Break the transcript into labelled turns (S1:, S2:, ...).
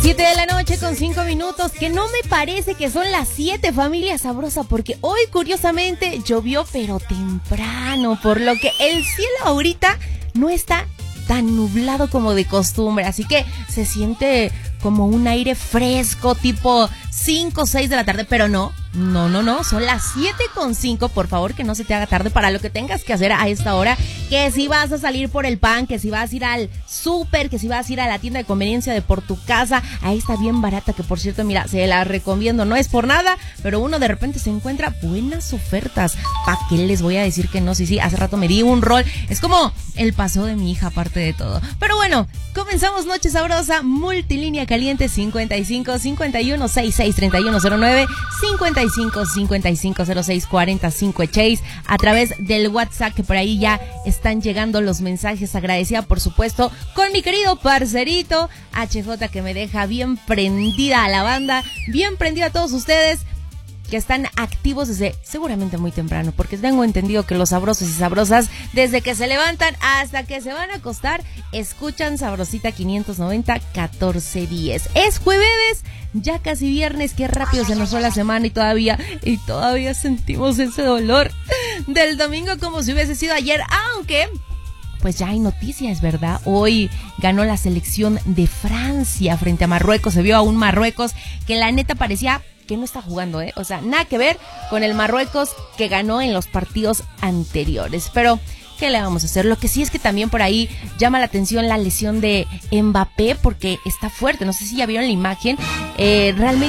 S1: 7 de la noche con 5 minutos, que no me parece que son las 7, familia sabrosa, porque hoy curiosamente llovió pero temprano, por lo que el cielo ahorita no está tan nublado como de costumbre, así que se siente como un aire fresco tipo 5 o 6 de la tarde, pero no, son las 7:05, por favor que no se te haga tarde para lo que tengas que hacer a esta hora, que si vas a salir por el pan, que si vas a ir al súper, que si vas a ir a la tienda de conveniencia de por tu casa, ahí está bien barata, que por cierto, mira, se la recomiendo, no es por nada, pero uno de repente se encuentra buenas ofertas, ¿para qué les voy a decir que no? Sí, hace rato me di un rol, es como el paseo de mi hija aparte de todo, pero bueno, comenzamos Noche Sabrosa, multilínea caliente 55 51 66 3109 55 55 06 45 Chase, a través del WhatsApp, que por ahí ya están llegando los mensajes. Agradecida por supuesto con mi querido parcerito HJ, que me deja bien prendida a la banda, bien prendida a todos ustedes que están activos desde seguramente muy temprano, porque tengo entendido que los sabrosos y sabrosas, desde que se levantan hasta que se van a acostar, escuchan Sabrosita 590 1410. Es jueves, ya casi viernes, qué rápido se nos fue la semana y todavía sentimos ese dolor del domingo como si hubiese sido ayer, aunque pues ya hay noticias, ¿verdad? Hoy ganó la selección de Francia frente a Marruecos, se vio a un Marruecos que la neta parecía que no está jugando, o sea, nada que ver con el Marruecos que ganó en los partidos anteriores, pero ¿qué le vamos a hacer? Lo que sí es que también por ahí llama la atención la lesión de Mbappé, porque está fuerte, no sé si ya vieron la imagen, realmente